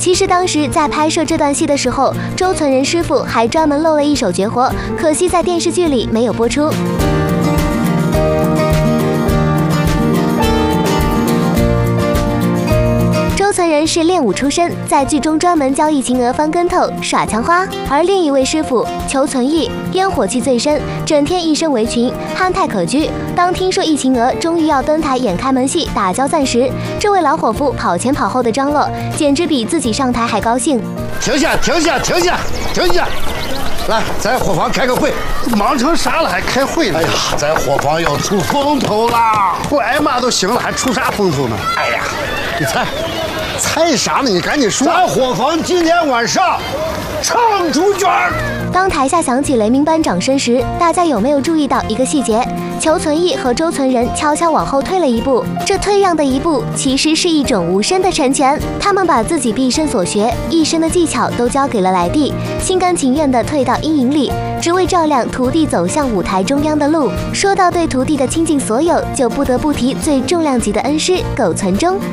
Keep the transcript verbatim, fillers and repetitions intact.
其实当时在拍摄这段戏的时候，周存仁师傅还专门露了一手绝活，可惜在电视剧里没有播出。周存仁是练武出身，在剧中专门教易秦娥翻跟头、耍枪花，而另一位师傅裘存义烟火气最深，整天一身围裙，憨态可掬。当听说易秦娥终于要登台演开门戏打交赞时，这位老伙夫跑前跑后的张罗，简直比自己上台还高兴。 停下，停下，停下，停下！来，在伙房开个会。 忙成啥了还开会呢？ 哎呀，在伙房要出风头啦！ 不挨骂都行了，还出啥风头呢？ 哎呀， 你猜，猜啥呢？你赶紧说。 咱伙房今天晚上唱主角。 当台下响起雷鸣般掌声时，大家有没有注意到一个细节？裘存义和周存仁悄悄往后退了一步，这退让的一步其实是一种无声的成全。他们把自己毕生所学、一身的技巧都交给了来弟，心甘情愿地退到阴影里，只为照亮徒弟走向舞台中央的路。说到对徒弟的倾尽所有，就不得不提最重量级的恩师苟存中。